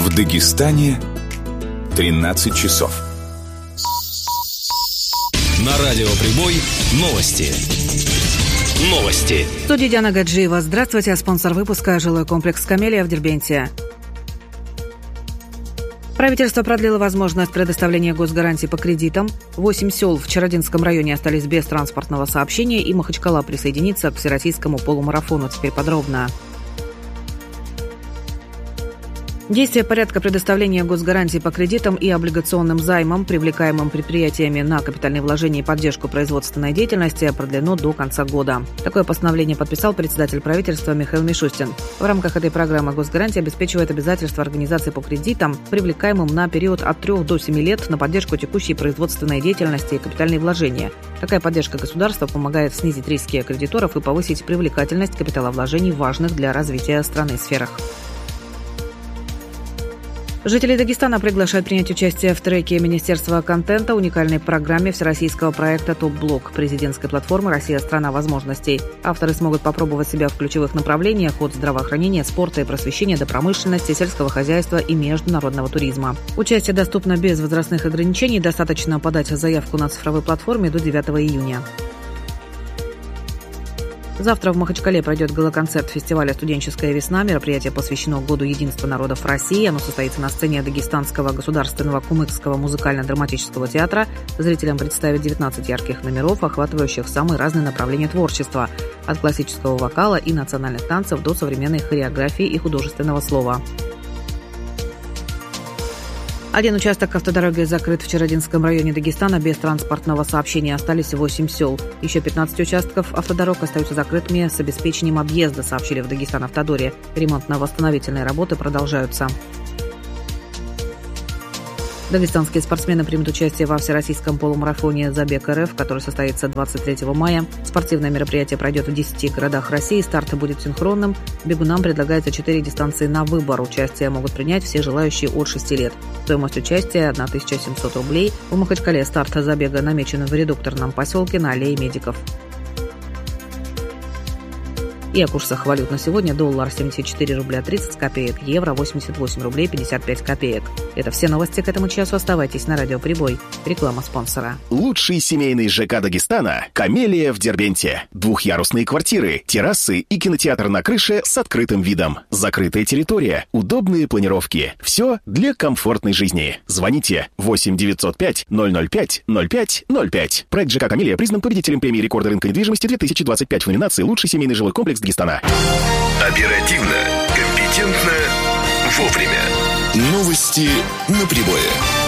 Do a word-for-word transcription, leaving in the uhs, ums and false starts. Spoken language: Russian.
В Дагестане тринадцать часов. На радио «Прибой» новости. Новости. В студии Диана Гаджиева. Здравствуйте. Спонсор выпуска – жилой комплекс «Камелия» в Дербенте. Правительство продлило возможность предоставления госгарантий по кредитам. Восемь сел в Чародинском районе остались без транспортного сообщения, и Махачкала присоединится к всероссийскому полумарафону. Теперь подробно. Действие порядка предоставления госгарантий по кредитам и облигационным займам, привлекаемым предприятиями на капитальные вложения и поддержку производственной деятельности, продлено до конца года. Такое постановление подписал председатель правительства Михаил Мишустин. В рамках этой программы госгарантии обеспечивает обязательства организаций по кредитам, привлекаемым на период от трёх до семи лет на поддержку текущей производственной деятельности и капитальные вложения. Такая поддержка государства помогает снизить риски кредиторов и повысить привлекательность капиталовложений в важных для развития страны сферах. Жителей Дагестана приглашают принять участие в треке Министерства контента уникальной программе всероссийского проекта «Топ-блок» президентской платформы «Россия – страна возможностей». Авторы смогут попробовать себя в ключевых направлениях от здравоохранения, спорта и просвещения до промышленности, сельского хозяйства и международного туризма. Участие доступно без возрастных ограничений, достаточно подать заявку на цифровой платформе до девятого июня. Завтра в Махачкале пройдет гала-концерт фестиваля «Студенческая весна». Мероприятие посвящено Году единства народов России. Оно состоится на сцене Дагестанского государственного кумыкского музыкально-драматического театра. Зрителям представят девятнадцать ярких номеров, охватывающих самые разные направления творчества. От классического вокала и национальных танцев до современной хореографии и художественного слова. Один участок автодороги закрыт в Чародинском районе Дагестана. Без транспортного сообщения остались восемь сел. Еще пятнадцать участков автодорог остаются закрытыми с обеспечением объезда, сообщили в Дагестан-Автодоре. Ремонтно-восстановительные работы продолжаются. Дагестанские спортсмены примут участие во всероссийском полумарафоне «Забег РФ», который состоится двадцать третьего мая. Спортивное мероприятие пройдет в десяти городах России. Старт будет синхронным. Бегунам предлагается четыре дистанции на выбор. Участие могут принять все желающие от шести лет. Стоимость участия – тысяча семьсот рублей. В Махачкале старт забега намечен в редукторном поселке на аллее медиков. И о курсах валют на сегодня. Доллар семьдесят четыре рубля тридцать копеек, евро восемьдесят восемь рублей пятьдесят пять копеек. Это все новости к этому часу. Оставайтесь на радио «Прибой». Реклама спонсора. Лучший семейный ЖК Дагестана – «Камелия» в Дербенте. Двухъярусные квартиры, террасы и кинотеатр на крыше с открытым видом. Закрытая территория, удобные планировки. Все для комфортной жизни. Звоните восемь девятьсот пять ноль ноль пять ноль пять ноль пять. Проект ЖК «Камелия» признан победителем премии рекорда рынка недвижимости две тысячи двадцать пять в номинации «Лучший семейный жилой комплекс Дагестана». Оперативно, компетентно, вовремя. Новости на Прибое.